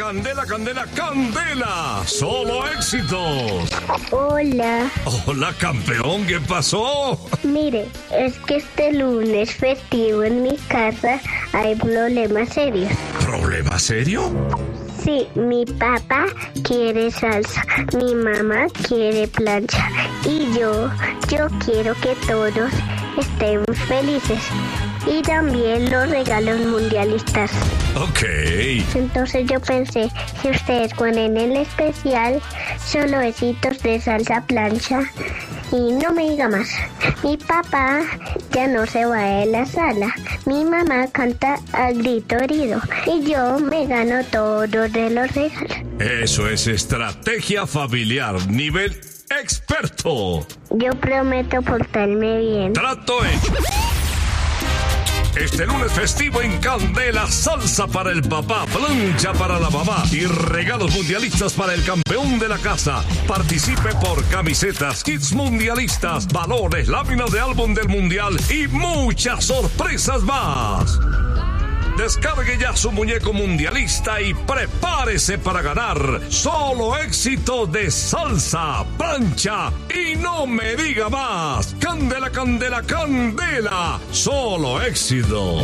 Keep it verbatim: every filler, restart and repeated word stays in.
Candela, Candela, Candela. Solo éxitos. Hola. Hola, campeón, ¿qué pasó? Mire, es que este lunes festivo en mi casa hay problemas serios. ¿Problema serio? Sí, mi papá quiere salsa, mi mamá quiere plancha y yo, yo quiero que todos estén felices. Y también los regalos mundialistas. Ok. Entonces yo pensé, si ustedes ponen el especial, solo besitos de salsa plancha, y no me diga más. Mi papá ya no se va de la sala. Mi mamá canta al grito herido. Y yo me gano todos de los regalos. Eso es estrategia familiar, nivel experto. Yo prometo portarme bien. Trato hecho. Este lunes festivo en Candela, salsa para el papá, plancha para la mamá y regalos mundialistas para el campeón de la casa. Participe por camisetas, kits mundialistas, balones, láminas de álbum del mundial y muchas sorpresas más. Descargue ya su muñeco mundialista y prepárese para ganar. Solo éxito de salsa, plancha y no me diga más. Candela, Candela, Candela. Solo éxito.